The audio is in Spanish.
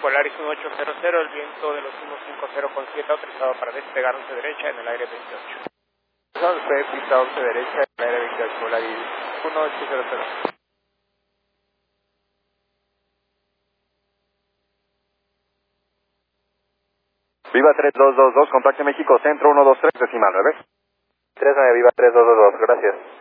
Polaris 1800, el viento de los 150,7 autorizado para despegar 11 derecha en el aire 28. Usted pista 11 derecha en el aire 28, Polaris 1800. Viva 3222, contacte México Centro 123, decimal 9. 39, Viva 3222, gracias.